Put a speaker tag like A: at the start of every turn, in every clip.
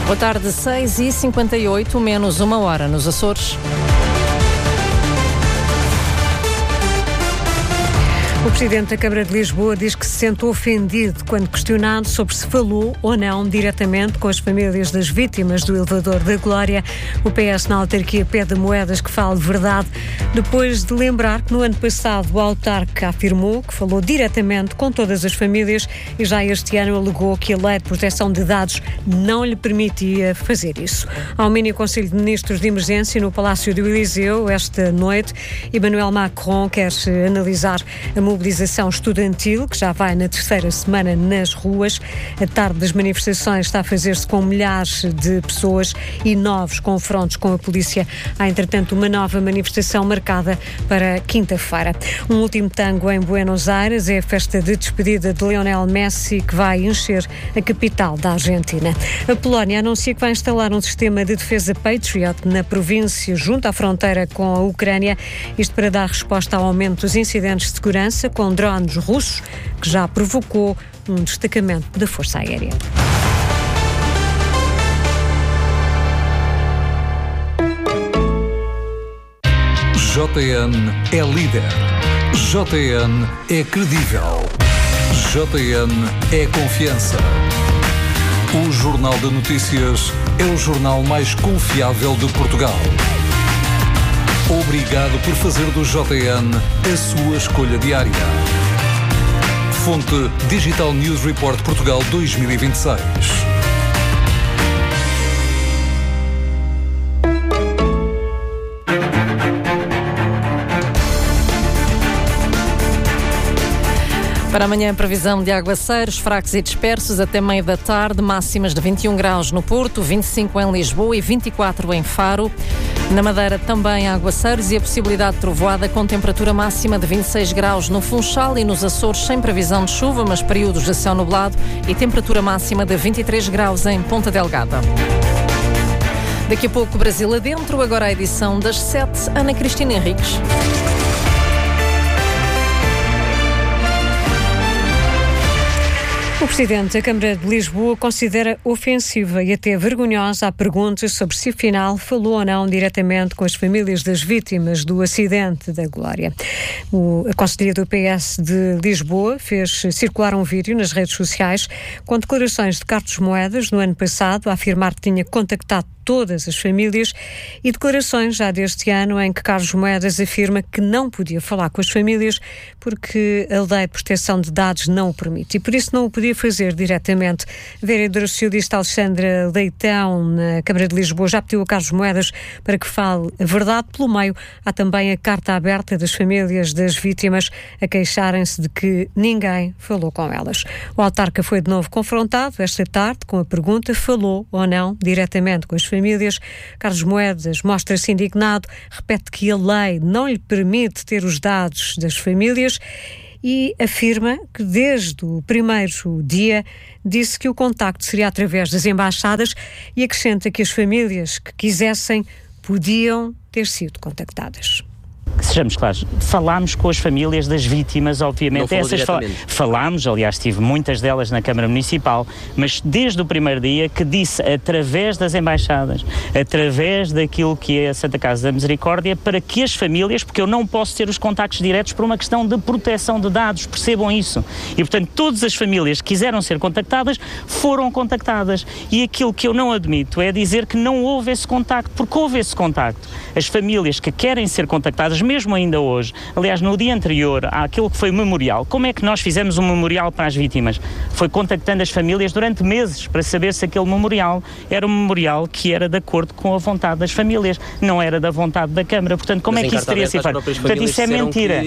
A: Boa tarde, 6h58, menos uma hora nos Açores.
B: O Presidente da Câmara de Lisboa diz que se sente ofendido quando questionado sobre se falou ou não diretamente com as famílias das vítimas do elevador da Glória. O PS na autarquia pede a Moedas que fale verdade, depois de lembrar que no ano passado o autarca afirmou que falou diretamente com todas as famílias e já este ano alegou que a Lei de Proteção de Dados não lhe permitia fazer isso. Ao mini Conselho de Ministros de Emergência no Palácio do Eliseu, esta noite, Emmanuel Macron quer analisar a mobilização estudantil, que já vai na terceira semana nas ruas. A tarde das manifestações está a fazer-se com milhares de pessoas e novos confrontos com a polícia. Há, entretanto, uma nova manifestação marcada para quinta-feira. Um último tango em Buenos Aires é a festa de despedida de Lionel Messi, que vai encher a capital da Argentina. A Polónia anuncia que vai instalar um sistema de defesa Patriot na província, junto à fronteira com a Ucrânia, isto para dar resposta ao aumento dos incidentes de segurança com drones russos, que já provocou um destacamento da Força Aérea.
C: JN é líder. JN é credível. JN é confiança. O Jornal de Notícias é o jornal mais confiável de Portugal. Obrigado por fazer do JN a sua escolha diária. Fonte Digital News Report Portugal 2026.
A: Para amanhã, previsão de aguaceiros fracos e dispersos até meio da tarde, máximas de 21 graus no Porto, 25 em Lisboa e 24 em Faro. Na Madeira também há aguaceiros e a possibilidade de trovoada com temperatura máxima de 26 graus no Funchal e nos Açores sem previsão de chuva, mas períodos de céu nublado e temperatura máxima de 23 graus em Ponta Delgada. Daqui a pouco Brasil adentro, agora a edição das 7, Ana Cristina Henriques.
B: O Presidente da Câmara de Lisboa considera ofensiva e até vergonhosa a pergunta sobre se afinal falou ou não diretamente com as famílias das vítimas do acidente da Glória. A Conselhia do PS de Lisboa fez circular um vídeo nas redes sociais com declarações de Carlos Moedas no ano passado a afirmar que tinha contactado todas as famílias e declarações já deste ano em que Carlos Moedas afirma que não podia falar com as famílias porque a Lei de Proteção de Dados não o permite e por isso não o podia fazer diretamente. A vereadora socialista Alexandra Leitão, na Câmara de Lisboa, já pediu a Carlos Moedas para que fale a verdade. Pelo meio, há também a carta aberta das famílias das vítimas a queixarem-se de que ninguém falou com elas. O autarca foi de novo confrontado esta tarde com a pergunta: falou ou não diretamente com as famílias? Carlos Moedas mostra-se indignado, repete que a lei não lhe permite ter os dados das famílias e afirma que desde o primeiro dia disse que o contacto seria através das embaixadas e acrescenta que as famílias que quisessem podiam ter sido contactadas.
D: Sejamos claros, falámos com as famílias das vítimas, obviamente. Falámos, aliás, tive muitas delas na Câmara Municipal, mas desde o primeiro dia que disse, através das embaixadas, através daquilo que é a Santa Casa da Misericórdia, para que as famílias, porque eu não posso ter os contactos diretos por uma questão de proteção de dados, percebam isso. E, portanto, todas as famílias que quiseram ser contactadas, foram contactadas. E aquilo que eu não admito é dizer que não houve esse contacto, porque houve esse contacto. As famílias que querem ser contactadas, mesmo ainda hoje, aliás, no dia anterior àquilo que foi o memorial, como é que nós fizemos um memorial para as vítimas? Foi contactando as famílias durante meses para saber se aquele memorial era um memorial que era de acordo com a vontade das famílias, não era da vontade da Câmara. Portanto, como é que isso teria sido feito? Portanto, isso é mentira.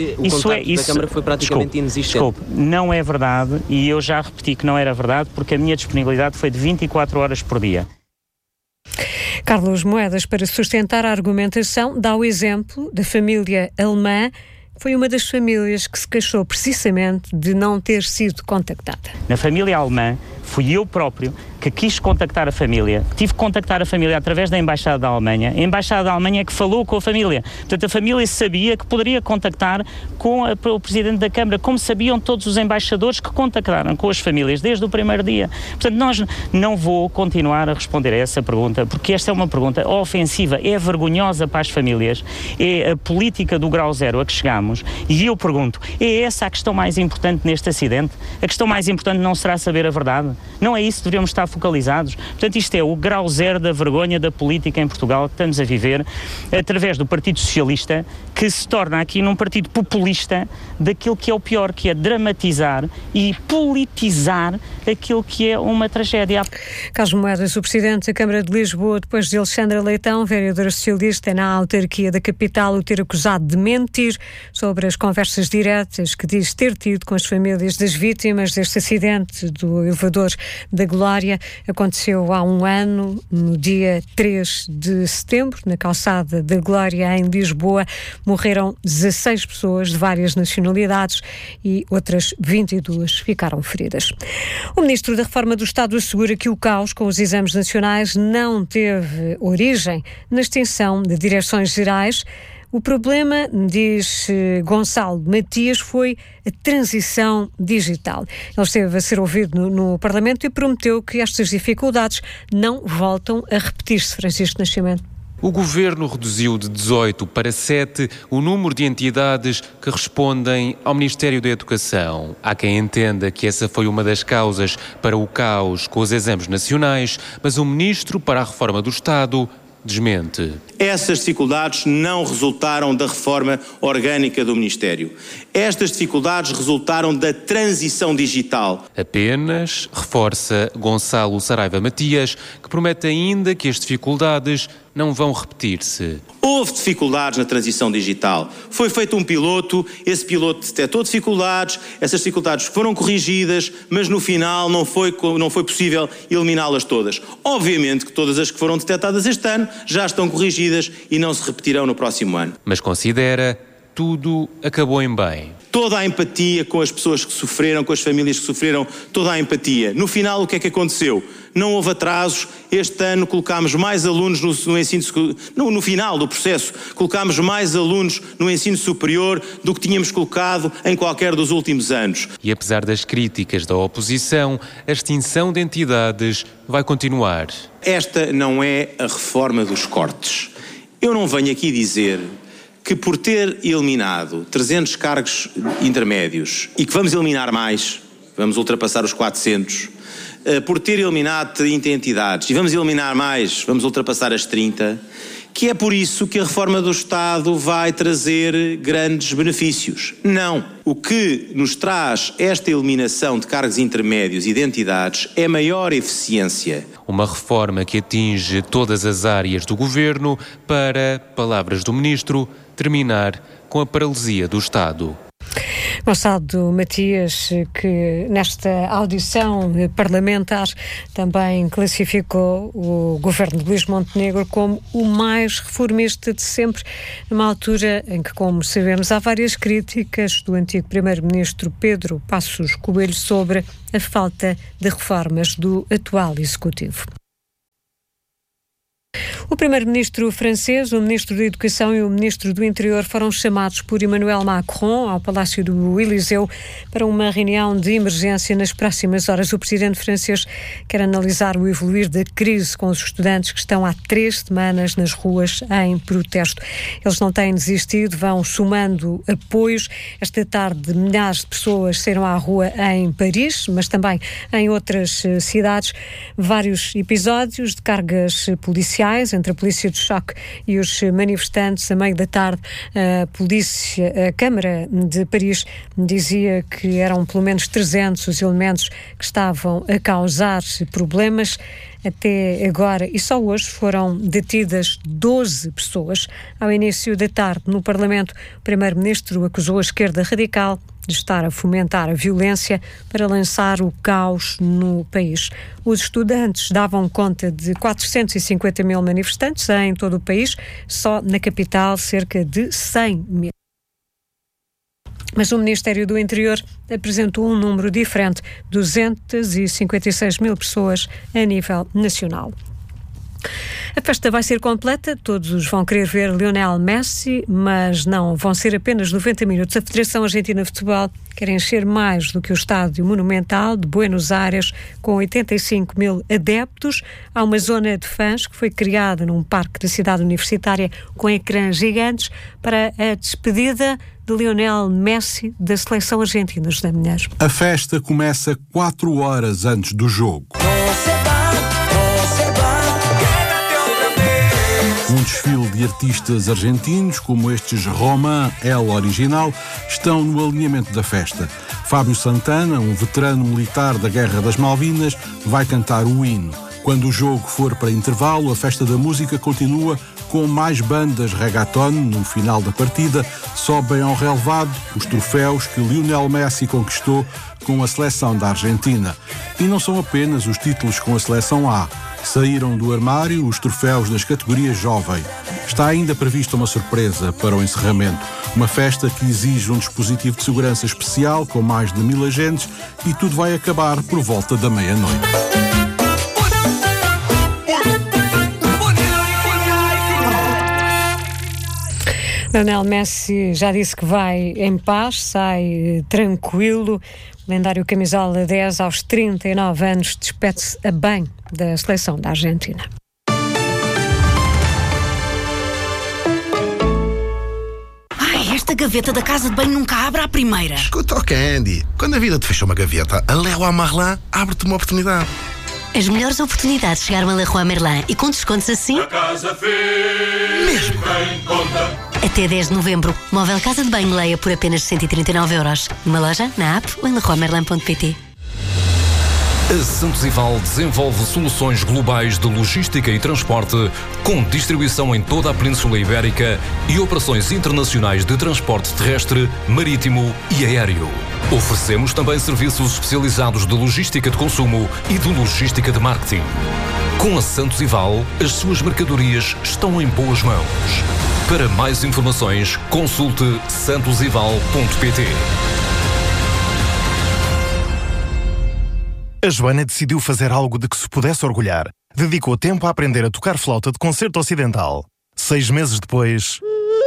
E: A Câmara foi praticamente inexistente.
D: Desculpe, não é verdade e eu já repeti que não era verdade porque a minha disponibilidade foi de 24 horas por dia.
B: Carlos Moedas, para sustentar a argumentação, dá o exemplo da família alemã, que foi uma das famílias que se queixou precisamente de não ter sido contactada.
D: Na família alemã, fui eu próprio que quis contactar a família. Tive que contactar a família através da Embaixada da Alemanha. A Embaixada da Alemanha é que falou com a família. Portanto, a família sabia que poderia contactar com o Presidente da Câmara, como sabiam todos os embaixadores que contactaram com as famílias desde o primeiro dia. Portanto, nós não vou continuar a responder a essa pergunta, porque esta é uma pergunta ofensiva, é vergonhosa para as famílias, é a política do grau zero a que chegamos, e eu pergunto, é essa a questão mais importante neste acidente? A questão mais importante não será saber a verdade? Não é isso que deveríamos estar focalizados? Portanto, isto é o grau zero da vergonha da política em Portugal que estamos a viver através do Partido Socialista, que se torna aqui num partido populista daquilo que é o pior, que é dramatizar e politizar aquilo que é uma tragédia.
B: Carlos Moedas, o Presidente da Câmara de Lisboa, depois de Alexandra Leitão, vereadora socialista na autarquia da capital, o ter acusado de mentir sobre as conversas diretas que diz ter tido com as famílias das vítimas deste acidente do elevador da Glória. Aconteceu há um ano, no dia 3 de setembro, na calçada da Glória, em Lisboa. Morreram 16 pessoas de várias nacionalidades e outras 22 ficaram feridas. O Ministro da Reforma do Estado assegura que o caos com os exames nacionais não teve origem na extinção de direções gerais. O problema, diz Gonçalo Matias, foi a transição digital. Ele esteve a ser ouvido no Parlamento e prometeu que estas dificuldades não voltam a repetir-se. Francisco Nascimento.
F: O Governo reduziu de 18 para 7 o número de entidades que respondem ao Ministério da Educação. Há quem entenda que essa foi uma das causas para o caos com os exames nacionais, mas o Ministro para a Reforma do Estado desmente.
G: Essas dificuldades não resultaram da reforma orgânica do Ministério. Estas dificuldades resultaram da transição digital.
F: Apenas, reforça Gonçalo Saraiva Matias, que promete ainda que as dificuldades não vão repetir-se.
G: Houve dificuldades na transição digital. Foi feito um piloto, esse piloto detectou dificuldades, essas dificuldades foram corrigidas, mas no final não foi possível eliminá-las todas. Obviamente que todas as que foram detectadas este ano já estão corrigidas e não se repetirão no próximo ano.
F: Mas considera tudo acabou em bem.
G: Toda a empatia com as pessoas que sofreram, com as famílias que sofreram, toda a empatia. No final, o que é que aconteceu? Não houve atrasos. Este ano colocámos mais alunos no ensino... No final do processo, colocámos mais alunos no ensino superior do que tínhamos colocado em qualquer dos últimos anos.
F: E apesar das críticas da oposição, a extinção de entidades vai continuar.
G: Esta não é a reforma dos cortes. Eu não venho aqui dizer que por ter eliminado 300 cargos intermédios e que vamos eliminar mais, vamos ultrapassar os 400, por ter eliminado 30 entidades e vamos eliminar mais, vamos ultrapassar as 30, que é por isso que a reforma do Estado vai trazer grandes benefícios. Não. O que nos traz esta eliminação de cargos intermédios e de entidades é maior eficiência.
F: Uma reforma que atinge todas as áreas do Governo para, palavras do Ministro, terminar com a paralisia do Estado.
B: Gonçalo Matias, que nesta audição parlamentar também classificou o governo de Luís Montenegro como o mais reformista de sempre, numa altura em que, como sabemos, há várias críticas do antigo primeiro-ministro Pedro Passos Coelho sobre a falta de reformas do atual executivo. O primeiro-ministro francês, o ministro da Educação e o ministro do Interior foram chamados por Emmanuel Macron ao Palácio do Eliseu para uma reunião de emergência nas próximas horas. O presidente francês quer analisar o evoluir da crise com os estudantes que estão há 3 semanas nas ruas em protesto. Eles não têm desistido, vão somando apoios. Esta tarde, milhares de pessoas saíram à rua em Paris, mas também em outras cidades. Vários episódios de cargas policiais entre a polícia de choque e os manifestantes. A meio da tarde, a Câmara de Paris dizia que eram pelo menos 300 os elementos que estavam a causar problemas. Até agora, e só hoje, foram detidas 12 pessoas. Ao início da tarde, no Parlamento, o primeiro-ministro acusou a esquerda radical de estar a fomentar a violência para lançar o caos no país. Os estudantes davam conta de 450 mil manifestantes em todo o país, só na capital cerca de 100 mil. Mas o Ministério do Interior apresentou um número diferente, 256 mil pessoas a nível nacional. A festa vai ser completa, todos vão querer ver Lionel Messi, mas não vão ser apenas 90 minutos. A Federação Argentina de Futebol quer encher mais do que o Estádio Monumental de Buenos Aires, com 85 mil adeptos. Há uma zona de fãs que foi criada num parque da cidade universitária com ecrãs gigantes para a despedida de Lionel Messi da seleção argentina, José Minheiros.
H: A festa começa 4 horas antes do jogo. Um desfile de artistas argentinos, como estes Román, El Original, estão no alinhamento da festa. Fábio Santana, um veterano militar da Guerra das Malvinas, vai cantar o hino. Quando o jogo for para intervalo, a festa da música continua com mais bandas reggaeton. No final da partida, sobem ao relevado os troféus que Lionel Messi conquistou com a seleção da Argentina. E não são apenas os títulos com a seleção A. Saíram do armário os troféus das categorias jovem. Está ainda prevista uma surpresa para o encerramento. Uma festa que exige um dispositivo de segurança especial com mais de 1000 agentes e tudo vai acabar por volta da meia-noite.
B: Lionel Messi já disse que vai em paz, sai tranquilo. O lendário camisola 10, aos 39 anos, despede-se a bem da seleção da Argentina.
I: Ai, esta gaveta da casa de banho nunca abre à primeira.
J: Escuta, Candy, quando a vida te fechou uma gaveta, a Leroy Merlin abre-te uma oportunidade.
I: As melhores oportunidades chegaram a Leroy Merlin e com descontos assim...
K: A casa fica mesmo em conta.
I: Até 10 de novembro, móvel casa de banho Leia por apenas 139€. Numa loja, na app ou em leroymerlin.pt.
C: A Santos Ival desenvolve soluções globais de logística e transporte, com distribuição em toda a Península Ibérica e operações internacionais de transporte terrestre, marítimo e aéreo. Oferecemos também serviços especializados de logística de consumo e de logística de marketing. Com a Santos Ival, as suas mercadorias estão em boas mãos. Para mais informações, consulte santosival.pt.
L: A Joana decidiu fazer algo de que se pudesse orgulhar. Dedicou tempo a aprender a tocar flauta de concerto ocidental. 6 meses depois...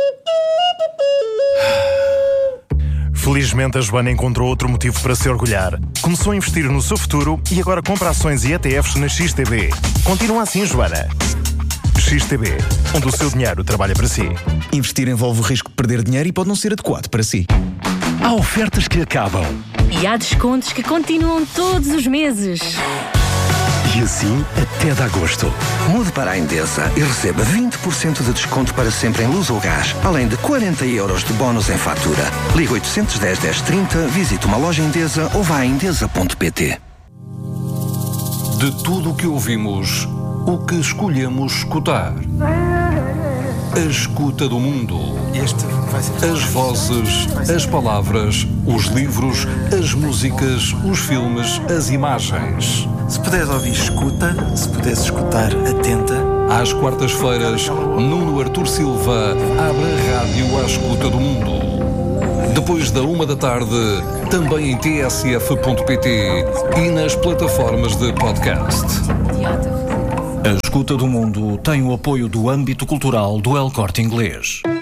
L: Felizmente, a Joana encontrou outro motivo para se orgulhar. Começou a investir no seu futuro e agora compra ações e ETFs na XTB. Continua assim, Joana. XTB, onde o seu dinheiro trabalha para si.
M: Investir envolve o risco de perder dinheiro e pode não ser adequado para si.
N: Há ofertas que acabam.
O: E há descontos que continuam todos os meses.
N: E assim até de agosto.
P: Mude para a Endesa e receba 20% de desconto para sempre em luz ou gás, além de 40€ de bónus em fatura. Ligue 810 1030, visite uma loja Endesa ou vá a endesa.pt.
C: De tudo o que ouvimos, o que escolhemos escutar. A escuta do mundo. As vozes, as palavras, os livros, as músicas, os filmes, as imagens.
Q: Se puderes ouvir, escuta. Se puderes escutar, atenta.
C: Às quartas-feiras, Nuno Artur Silva abre a rádio à escuta do mundo. Depois da 13h, também em tsf.pt e nas plataformas de podcast.
R: A Escuta do Mundo tem o apoio do âmbito cultural do El Corte Inglês.